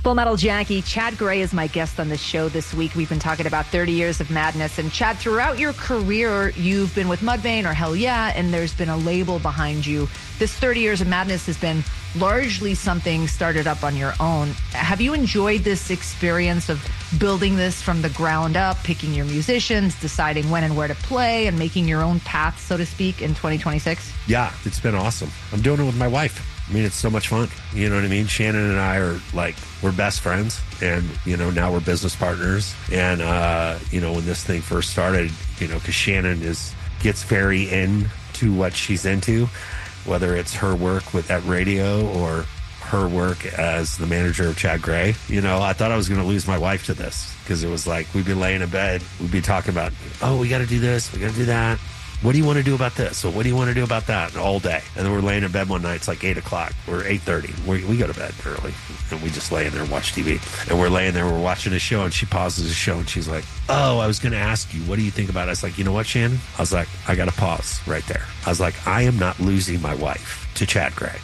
Full Metal Jackie, Chad Gray is my guest on the show this week. We've been talking about 30 years of madness. And Chad, throughout your career, you've been with Mudvayne or Hell Yeah, and there's been a label behind you. This 30 years of madness has been largely something started up on your own. Have you enjoyed this experience of building this from the ground up, picking your musicians, deciding when and where to play, and making your own path, so to speak, in 2026? Yeah, it's been awesome. I'm doing it with my wife. I mean, it's so much fun. You know what I mean? Shannon and I are we're best friends, and, now we're business partners. And, when this thing first started, because Shannon gets very into what she's into, whether it's her work at radio or her work as the manager of Chad Gray. I thought I was going to lose my wife to this, because it was like we'd be laying in bed, we'd be talking about, oh, we got to do this, we got to do that. What do you want to do about this? So what do you want to do about that? All day. And then we're laying in bed one night. It's like 8 o'clock or 8:30. We go to bed early, and we just lay in there and watch TV. And we're laying there, we're watching a show, and she pauses the show, and she's like, oh, I was going to ask you, what do you think about it? I was like, you know what, Shannon? I was like, I got to pause right there. I was like, I am not losing my wife to Chad Gray.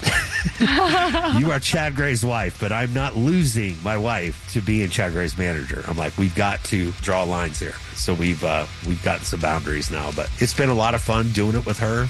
You are Chad Gray's wife, but I'm not losing my wife to being Chad Gray's manager. I'm like, we've got to draw lines here. So we've gotten some boundaries now, but it's been a lot of fun doing it with her.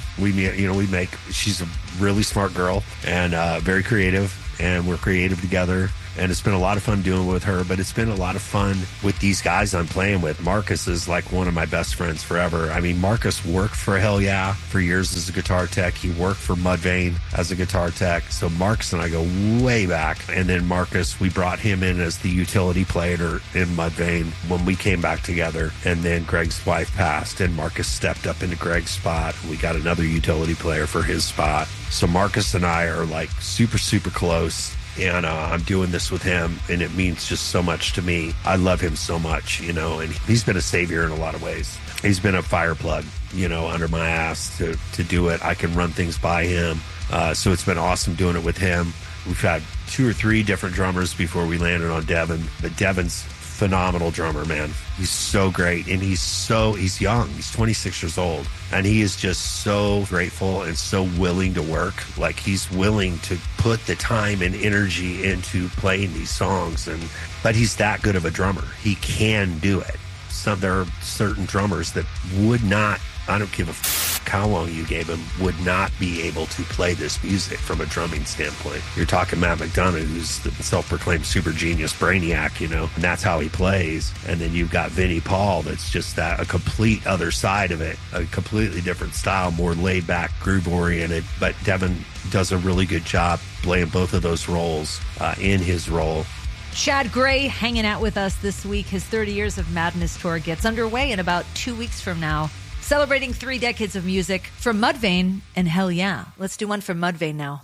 She's a really smart girl and very creative, and we're creative together. And it's been a lot of fun doing it with her, but it's been a lot of fun with these guys I'm playing with. Marcus is like one of my best friends forever. I mean, Marcus worked for Hell Yeah for years as a guitar tech. He worked for Mudvayne as a guitar tech. So Marcus and I go way back. And then Marcus, we brought him in as the utility player in Mudvayne when we came back together. And then Greg's wife passed, and Marcus stepped up into Greg's spot. We got another utility player for his spot. So Marcus and I are like super, super close. And I'm doing this with him, and it means just so much to me. I love him so much, and he's been a savior in a lot of ways. He's been a fire plug, under my ass to do it. I can run things by him. So it's been awesome doing it with him. We've had 2 or 3 different drummers before we landed on Devin, but Devin's phenomenal drummer, man. He's so great, and he's young. He's 26 years old, and he is just so grateful and so willing to work. Like, he's willing to put the time and energy into playing these songs, but he's that good of a drummer. He can do it. There are certain drummers that would not, I don't give a how long you gave him, would not be able to play this music from a drumming standpoint. You're talking Matt McDonough, who's the self-proclaimed super genius brainiac, and that's how he plays. And then you've got Vinnie Paul, that's just a complete other side of it, a completely different style, more laid-back, groove-oriented. But Devin does a really good job playing both of those roles in his role. Chad Gray hanging out with us this week. His 30 Years of Madness tour gets underway in about 2 weeks from now, celebrating 3 decades of music from Mudvayne and Hell Yeah. Let's do one from Mudvayne now.